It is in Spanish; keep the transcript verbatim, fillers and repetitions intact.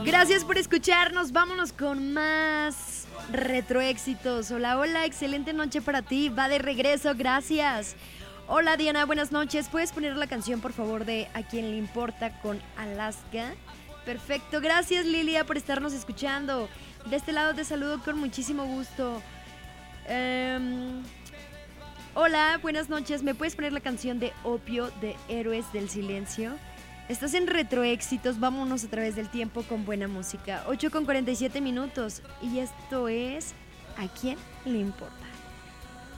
Gracias por escucharnos. Vámonos con más retroéxitos. Hola, hola, excelente noche para ti. Va de regreso, gracias. Hola Diana, buenas noches. ¿Puedes poner la canción por favor de A quién le importa con Alaska? Perfecto, gracias Lilia por estarnos escuchando. De este lado te saludo con muchísimo gusto. Um, hola, buenas noches. ¿Me puedes poner la canción de Opio de Héroes del Silencio? Estás en retroéxitos, vámonos a través del tiempo con buena música. ocho con cuarenta y siete minutos y esto es ¿A quién le importa?